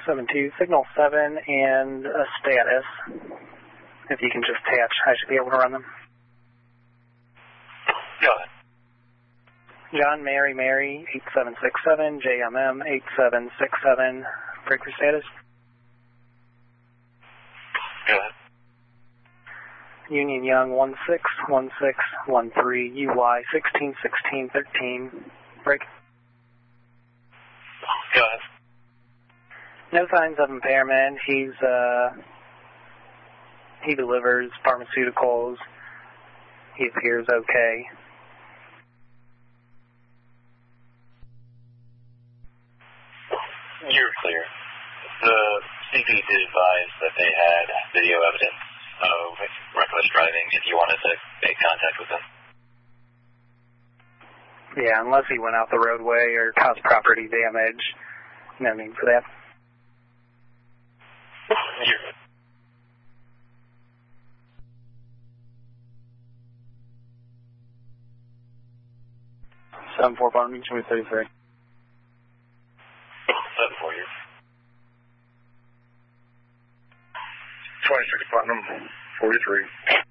72, signal 7 and a status. If you can just patch, I should be able to run them. Go ahead. John, Mary, 8767, JMM 8767, breaker status. Go ahead. Union Young 161613, UY 161613, break. Go ahead. No signs of impairment. He delivers pharmaceuticals. He appears okay. You're clear. The CP did advise that they had video evidence of reckless driving if you wanted to make contact with them. Yeah, unless he went out the roadway or caused property damage. No need for that. You're good. 7-4 Bottom Beach, 33. 7-4 here. 26 Platinum, 43.